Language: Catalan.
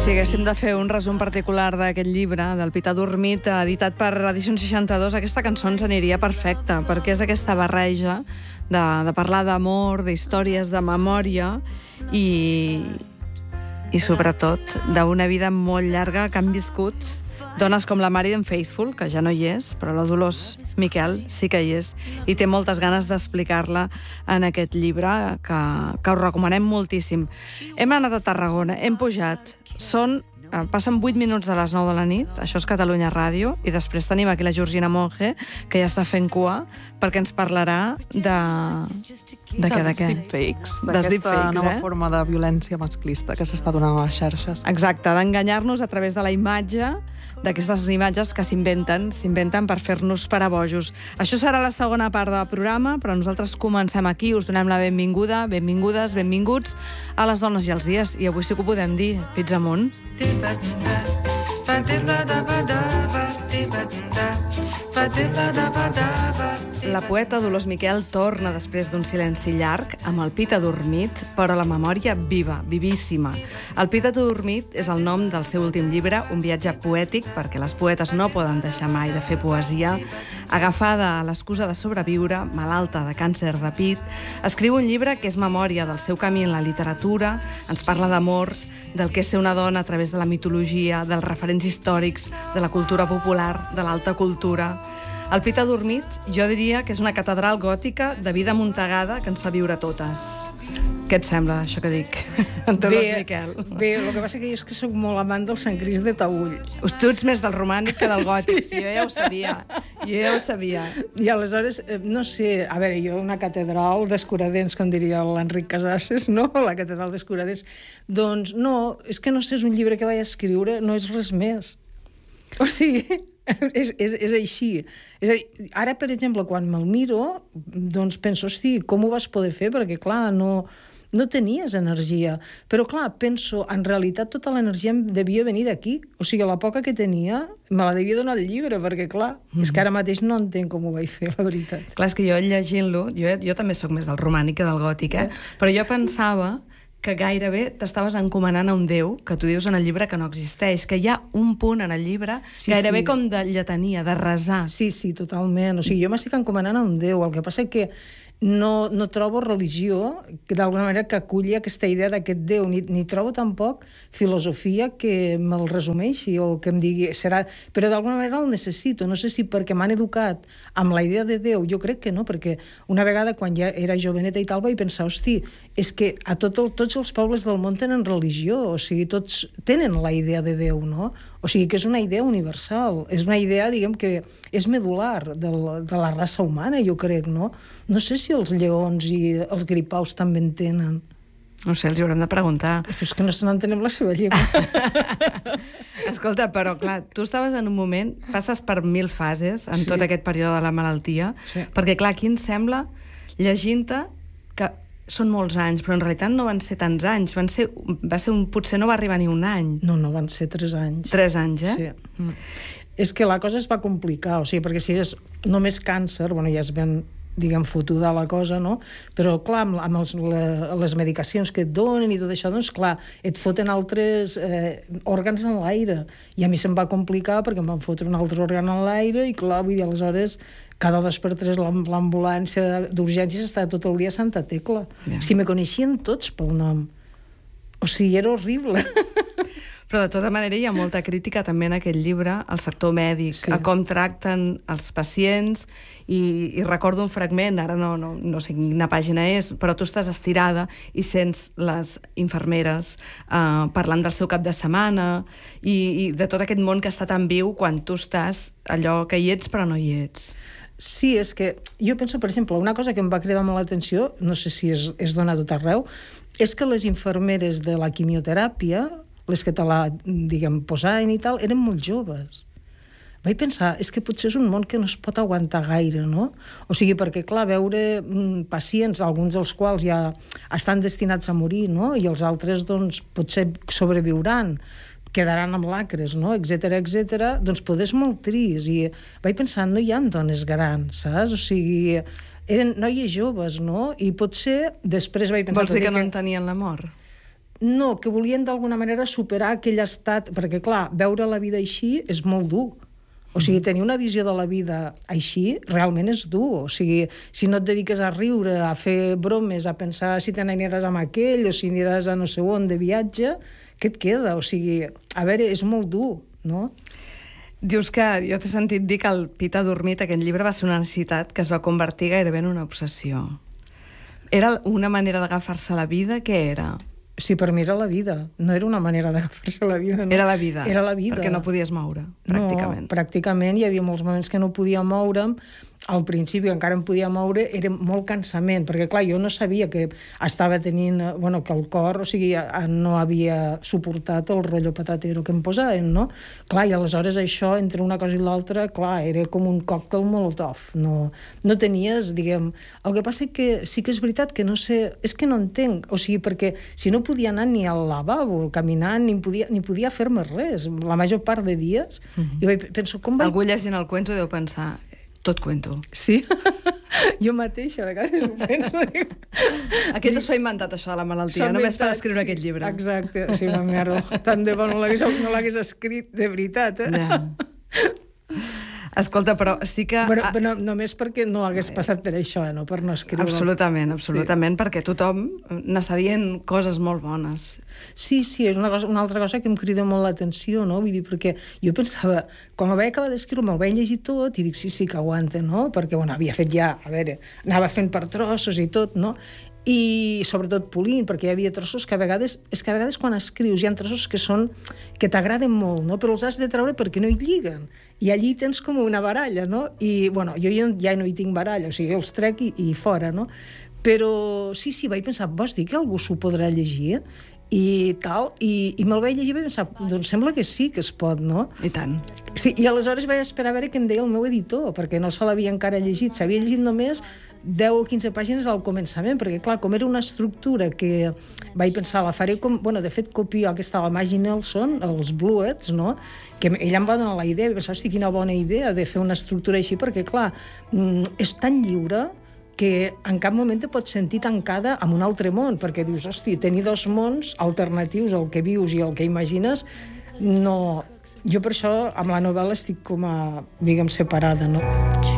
Si haguéssim de fer un resum particular d'aquest llibre, del Pit adormit, editat per Edicions 62, aquesta cançó ens aniria perfecta, perquè és aquesta barreja de parlar d'amor, d'històries, de memòria i sobretot d'una vida molt llarga que han viscut dones com la Mari d'en Faithfull, que ja no hi és, però la Dolors Miquel sí que hi és, i té moltes ganes d'explicar-la en aquest llibre, que us recomanem moltíssim. Hem anat a Tarragona, hem pujat, passen 8 minuts de les 9 de la nit, això és Catalunya Ràdio, i després tenim aquí la Georgina Monge, que ja està fent cua, perquè ens parlarà de què? Dels deepfakes, d'aquesta nova forma de violència masclista que s'està donant a les xarxes. Exacte, d'enganyar-nos a través de la imatge, d'aquestes imatges que s'inventen per fer-nos parabojos. Això serà la segona part del programa, però nosaltres comencem aquí, us donem la benvinguda, benvingudes, benvinguts a les dones i els dies, i avui sí que ho podem dir, pits amunt. La poeta Dolors Miquel torna després d'un silenci llarg amb El Pit adormit, però la memòria viva, vivíssima. El Pit adormit és el nom del seu últim llibre, un viatge poètic, perquè les poetes no poden deixar mai de fer poesia. Agafada a l'excusa de sobreviure, malalta de càncer de pit, escriu un llibre que és memòria del seu camí en la literatura, ens parla d'amors, del que és ser una dona a través de la mitologia, dels referents històrics, de la cultura popular, de l'alta cultura. El Pit adormit, jo diria que és una catedral gòtica de vida amuntegada que ens fa viure totes. Què et sembla, això que dic? En Dolors Miquel. Bé, el que passa que jo és que soc molt amant del Sant Crist de Taüll. Tu ets més del romànic que del gòtic, sí, jo ja ho sabia. I aleshores, no sé, a veure, jo una catedral d'escuradents, com diria l'Enric Casases, no? La catedral d'escuradents. Doncs no, és que no sé, és un llibre que vaig escriure, no és res més. O sigui, és així. És a dir, ara, per exemple, quan me'l miro, doncs penso, hosti, com ho vas poder fer? Perquè, clar, no tenies energia. Però, clar, penso, en realitat tota l'energia devia venir d'aquí. O sigui, la poca que tenia me la devia donar el llibre, perquè, clar, és que ara mateix no entenc com ho vaig fer, la veritat. Clar, és que jo llegint-lo, jo també sóc més del romànic que del gòtic, però jo pensava que gairebé t'estaves encomanant a un déu, que tu dius en el llibre que no existeix, que hi ha un punt en el llibre gairebé com de lletania, de resar. Sí, totalment. O sigui, jo m'estic encomanant a un déu. El que passa que no trobo religió que d'alguna manera que aculli aquesta idea d'aquest Déu, ni trobo tampoc filosofia que me'l resumeixi o que em digui serà... Però d'alguna manera el necessito, no sé si perquè m'han educat amb la idea de Déu, jo crec que no, perquè una vegada quan ja era joveneta i tal vaig pensar, hosti, és que a tots els pobles del món tenen religió, o sigui, tots tenen la idea de Déu, no? O sigui, que és una idea universal, és una idea, diguem, que és medular de la raça humana, jo crec, no? No sé si els lleons i els gripaus també en tenen. No sé, els hi haurem de preguntar. Però és que no entenem la seva llengua. Escolta, però clar, tu estaves en un moment, passes per 1000 fases en tot aquest període de la malaltia, perquè clar, aquí ens sembla, llegint-te, que són molts anys, però en realitat no van ser tants anys, potser no va arribar ni un any. No, van ser 3 anys. 3 anys, Sí. És que la cosa es va complicar, o sigui, perquè si és només càncer, bueno, ja es ven, diguem, fotuda la cosa, no? Però, clar, amb les medicacions que et donen i tot això, doncs, clar, et foten altres òrgans en l'aire. I a mi se'm va complicar perquè em van fotre un altre òrgan en l'aire i, clar, vull dir, aleshores, cada 2 per 3 l'ambulància d'urgències estava tot el dia a Santa Tecla. Si me coneixien tots pel nom. O sigui, era horrible. Però de tota manera hi ha molta crítica també en aquest llibre al sector mèdic, a com tracten els pacients, i recordo un fragment, ara no sé quina pàgina és, però tu estàs estirada i sents les infermeres parlant del seu cap de setmana i de tot aquest món que està tan viu quan tu estàs allò que hi ets però no hi ets. Sí, és que jo penso, per exemple, una cosa que em va cridar molt l'atenció, no sé si és dona tot arreu, és que les infermeres de la quimioteràpia, les que te la, diguem, posaven i tal, eren molt joves. Vaig pensar, és que potser és un món que no es pot aguantar gaire, no? O sigui, perquè, clar, veure pacients, alguns dels quals ja estan destinats a morir, no? I els altres, doncs, potser sobreviuran, quedaran amb lacres, no? Etcètera, doncs poder és molt trist. I vaig pensar, no hi ha dones grans, saps? O sigui, eren noies joves, no? I potser després vaig pensar... Vols dir que no entenien la mort? No, que volien d'alguna manera superar aquell estat, perquè clar, veure la vida així és molt dur. O sigui, tenir una visió de la vida així realment és dur. O sigui, si no et dediques a riure, a fer bromes, a pensar si te n'aniràs amb aquell o si aniràs a no sé on de viatge, què et queda? O sigui, a veure, és molt dur, no? Dius que jo t'he sentit dir que el Pit adormit, aquest llibre, va ser una necessitat que es va convertir gairebé en una obsessió. Era una manera d'agafar-se a la vida? Què era? Sí, per mi era la vida. No era una manera d'agafar-se a la vida. No. Era la vida. Era la vida. Perquè no podies moure, pràcticament. No, pràcticament. Hi havia molts moments que no podia moure'm. Al principi encara em podia moure, era molt cansament, perquè clar, jo no sabia que estava tenint, bueno, que el cor, o sigui, no havia suportat el rotllo patatero que em posaven, no? Clar, i aleshores això, entre una cosa i l'altra, clar, era com un còctel molotov. No tenies, diguem... El que passa que sí que és veritat que no sé... És que no entenc, o sigui, perquè si no podia anar ni al lavabo, caminant, ni podia fer-me res, la major part de dies, jo penso, com vaig... Algú llegint el cuento deu pensar... Tot cuento. Sí? Jo mateixa, a vegades ho penso. Aquest s'ho ha inventat, això de la malaltia, només per escriure aquest llibre. Exacte, sí, una merda. Tant de bo no l'hagués escrit de veritat, Ja. Escolta, però sí que... Però només perquè no hagués passat per això, no per no escriure. Absolutament, absolutament, perquè tothom n'està dient coses molt bones. Sí, és una altra cosa que em crida molt l'atenció, no? Vull dir, perquè jo pensava, quan ho vaig acabar d'escriure, me'l vaig llegir tot i dic, sí, que aguanta, no? Perquè, bueno, havia fet ja, a veure, anava fent per trossos i tot, no? I sobretot polint, perquè hi havia trossos que a vegades quan escrius hi ha trossos que t'agraden molt, no? Però els has de treure perquè no hi lliguen. I allí tens com una baralla, no? I, bueno, jo ja no hi tinc baralla, o sigui, els trec i fora, no? Però sí, vaig pensar, vols dir que algú s'ho podrà llegir? I tal, i me'l vaig llegir i vaig pensar, doncs sembla que sí que es pot, no? I tant. Sí, i aleshores vaig esperar a veure què em deia el meu editor, perquè no se l'havia encara llegit. S'havia llegit només 10 o 15 pàgines al començament, perquè, clar, com era una estructura que vaig pensar, la faré com... Bueno, de fet, copio el que estava Maggie Nelson, els Bluets, no? Que ella em va donar la idea, i vaig pensar, hosti, quina bona idea de fer una estructura així, perquè, clar, és tan lliure que en cap moment te pots sentir tancada en un altre món, perquè dius, hosti, tenir dos mons alternatius, el que vius i el que imagines, no... Jo per això amb la novel·la estic com a, diguem, separada, no?